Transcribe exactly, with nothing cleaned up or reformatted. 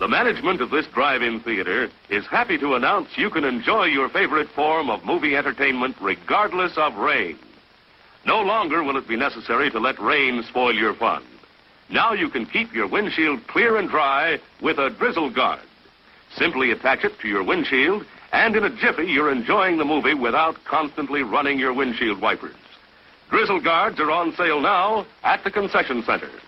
The management of this drive-in theater is happy to announce you can enjoy your favorite form of movie entertainment regardless of rain. No longer will it be necessary to let rain spoil your fun. Now you can keep your windshield clear and dry with a Drizzle Guard. Simply attach it to your windshield, and in a jiffy you're enjoying the movie without constantly running your windshield wipers. Drizzle Guards are on sale now at the concession center.